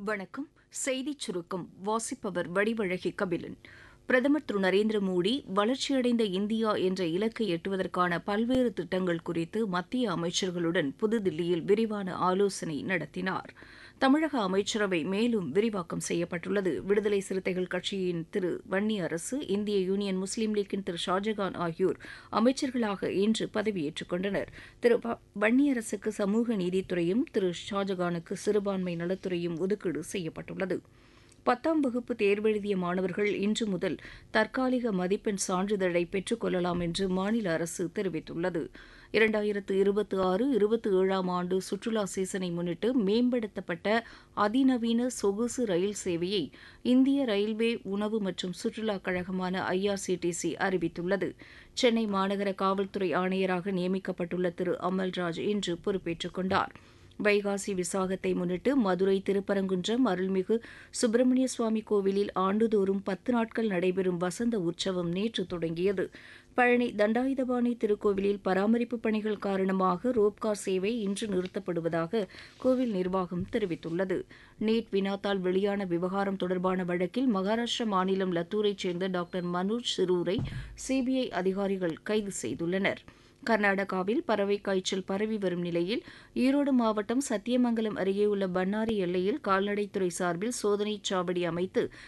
வணக்கம். செய்திச் சுருக்கம் வாசிப்பவர் வடிவழகி கபிலன். பிரதமர் திரு நரேந்திர மோடி வளர்ச்சியடைந்த இந்தியா என்ற இலக்கை எட்டுவதற்கான பல்வேறு திட்டங்கள் குறித்து மத்திய அமைச்சர்களுடன் புதுதில்லியில் விரிவான ஆலோசனை நடத்தினார். தமிழக அமைச்சரவை மேலும் விரிவாக்கம் செய்யப்பட்டுள்ளது. விடுதலை சிறுத்தைகள் கட்சியின் திரு வன்னியரசு, இந்திய யூனியன் முஸ்லீம் லீக்கின் திரு ஷாஜகான் ஆகியோர் அமைச்சர்களாக இன்று பதவியேற்றுக் கொண்டனர். திரு வன்னியரசுக்கு சமூக நீதித்துறையும், திரு ஷாஜகானுக்கு சிறுபான்மை நலத்துறையும் ஒதுக்கீடு செய்யப்பட்டுள்ளது. 10ஆம் வகுப்பு தேர்வெழுதிய மாணவர்கள் இன்று முதல் தற்காலிக மதிப்பெண் சான்றிதழை பெற்றுக் கொள்ளலாம் என்று மாநில அரசு தெரிவித்துள்ளது. 2026-27ஆம் ஆண்டு சுற்றுலா சீசனை முன்னிட்டு மேம்படுத்தப்பட்ட அதிநவீன சொகுசு ரயில் சேவையை இந்திய ரயில்வே உணவு மற்றும் சுற்றுலாக் கழகமான IRCTC அறிவித்துள்ளது. சென்னை மாநகர காவல்துறை ஆணையராக நியமிக்கப்பட்டுள்ள திரு அமல்ராஜ் இன்று பொறுப்பேற்றுக் கொண்டார். வைகாசி விசாகத்தை முன்னிட்டு மதுரை திருப்பரங்குன்றம் அருள்மிகு சுப்பிரமணிய சுவாமி கோவிலில் ஆண்டுதோறும் 10 நாட்கள் நடைபெறும் வசந்த உற்சவம் நேற்று தொடங்கியது. பழனி தண்டாயுதபாணி திருக்கோவிலில் பராமரிப்பு பணிகள் காரணமாக ரோப்கார் சேவை இன்று நிறுத்தப்படுவதாக கோவில் நிர்வாகம் தெரிவித்துள்ளது. நீட் வினாத்தாள் வெளியான விவகாரம் தொடர்பான வழக்கில் மகாராஷ்டிர மாநிலம் லத்தூரைச் சேர்ந்த டாக்டர் மனோஜ் சிரூரை CBI அதிகாரிகள் கைது செய்துள்ளனர். கர்நாடகாவில் பறவை காய்ச்சல் பரவி வரும் நிலையில் ஈரோடு மாவட்டம் சத்தியமங்கலம் அருகே உள்ள பன்னாரி எல்லையில் கால்நடைத்துறை சார்பில் சோதனைச் சாவடி அமைத்து